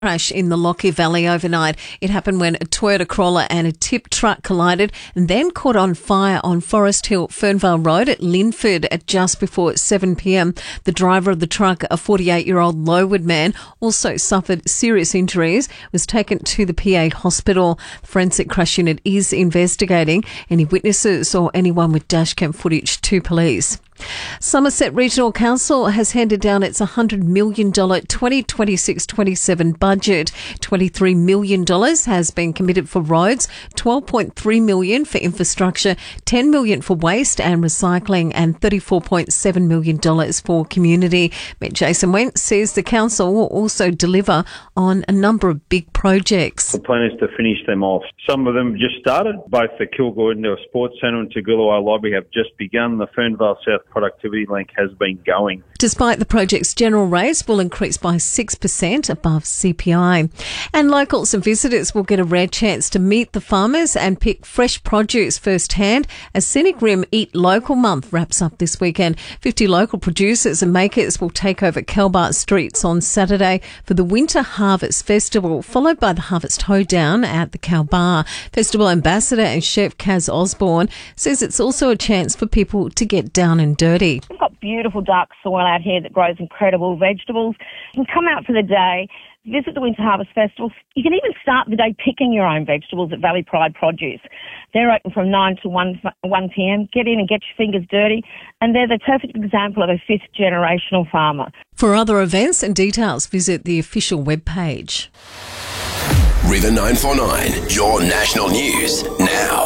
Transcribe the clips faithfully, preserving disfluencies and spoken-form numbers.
Crash in the Lockyer Valley overnight. It happened when a Toyota Corolla and a tip truck collided and then caught on fire on Forest Hill, Fernvale Road at Linford at just before seven p.m. The driver of the truck, a forty-eight-year-old Lowood man, also suffered serious injuries, was taken to the P eight hospital. The forensic crash unit is investigating any witnesses or anyone with dashcam footage to police. Somerset Regional Council has handed down its one hundred million dollars twenty twenty-six twenty-seven budget. twenty-three million dollars has been committed for roads, twelve point three million dollars for infrastructure, ten million dollars for waste and recycling, and thirty-four point seven million dollars for community. Mayor Jason Wentz says the council will also deliver on a number of big projects. The plan is to finish them off. Some of them just started. Both the Kilgore Indoor Sports Centre and Toogoolawah Lobby have just begun. The Fernvale South Productivity Link has been going. Despite the project's general rates will increase by six percent above C P I. And locals and visitors will get a rare chance to meet the farmers and pick fresh produce firsthand as Scenic Rim Eat Local Month wraps up this weekend. fifty local producers and makers will take over Kelbar streets on Saturday for the Winter Harvest Festival, followed by the Harvest Hoedown at the Kelbar. Festival ambassador and chef Kaz Osborne says it's also a chance for people to get down and dirty. We've got beautiful dark soil out here that grows incredible vegetables. You can come out for the day, visit the Winter Harvest Festival. You can even start the day picking your own vegetables at Valley Pride Produce. They're open from nine to one p.m. Get in and get your fingers dirty, and they're the perfect example of a fifth generational farmer. For other events and details, visit the official webpage. River nine four nine, your national news now.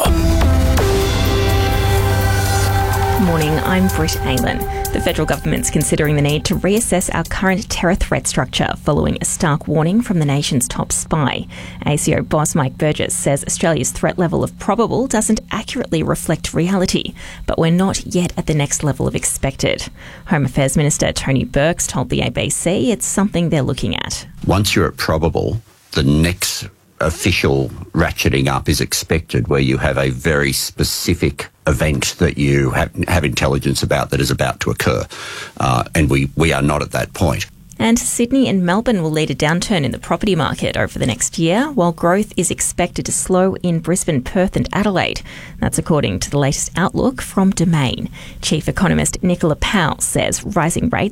Morning, I'm Britt Aylan. The federal government's considering the need to reassess our current terror threat structure following a stark warning from the nation's top spy. A C O boss Mike Burgess says Australia's threat level of probable doesn't accurately reflect reality, but we're not yet at the next level of expected. Home Affairs Minister Tony Burks told the A B C it's something they're looking at. Once you're at probable, the next official ratcheting up is expected, where you have a very specific event that you have, have intelligence about that is about to occur. Uh, and we, we are not at that point. And Sydney and Melbourne will lead a downturn in the property market over the next year, while growth is expected to slow in Brisbane, Perth and Adelaide. That's according to the latest outlook from Domain. Chief economist Nicola Powell says rising rates